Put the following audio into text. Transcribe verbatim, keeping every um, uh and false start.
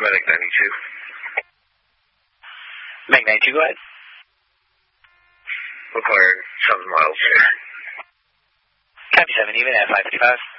Medic ninety-two. Medic ninety-two, go ahead. Required seven miles. Copy seven, even at five fifty-five.